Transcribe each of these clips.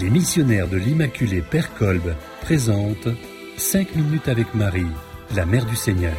Les missionnaires de l'Immaculée Père Kolb présentent 5 minutes avec Marie, la Mère du Seigneur.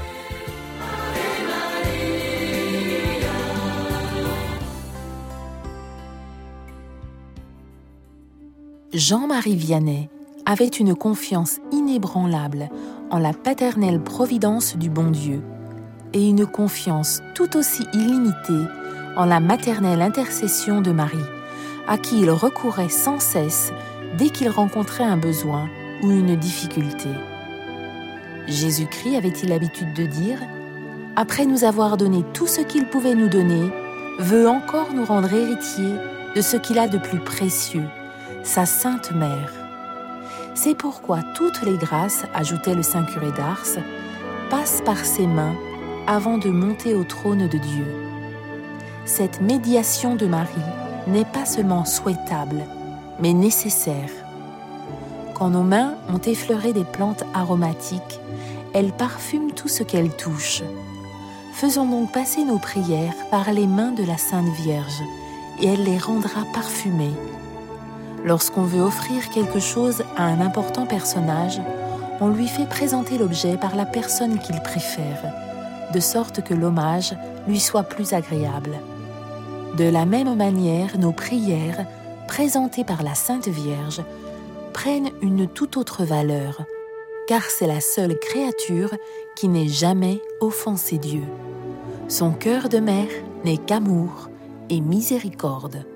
Jean-Marie Vianney avait une confiance inébranlable en la paternelle providence du bon Dieu et une confiance tout aussi illimitée en la maternelle intercession de Marie, à qui il recourait sans cesse dès qu'il rencontrait un besoin ou une difficulté. Jésus-Christ avait-il l'habitude de dire « Après nous avoir donné tout ce qu'il pouvait nous donner, veut encore nous rendre héritiers de ce qu'il a de plus précieux, sa Sainte Mère. » C'est pourquoi toutes les grâces, ajoutait le saint curé d'Ars, passent par ses mains avant de monter au trône de Dieu. Cette médiation de Marie n'est pas seulement souhaitable, mais nécessaire. Quand nos mains ont effleuré des plantes aromatiques, elles parfument tout ce qu'elles touchent. Faisons donc passer nos prières par les mains de la Sainte Vierge, et elle les rendra parfumées. Lorsqu'on veut offrir quelque chose à un important personnage, on lui fait présenter l'objet par la personne qu'il préfère, de sorte que l'hommage lui soit plus agréable. De la même manière, nos prières, présentées par la Sainte Vierge, prennent une toute autre valeur, car c'est la seule créature qui n'ait jamais offensé Dieu. Son cœur de mère n'est qu'amour et miséricorde.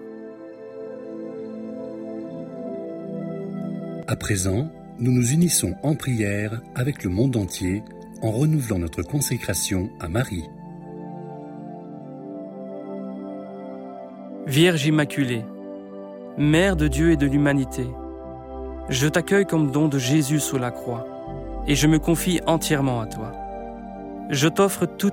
À présent, nous nous unissons en prière avec le monde entier en renouvelant notre consécration à Marie. Vierge Immaculée, Mère de Dieu et de l'humanité, je t'accueille comme don de Jésus sous la croix et je me confie entièrement à toi. Je t'offre toutes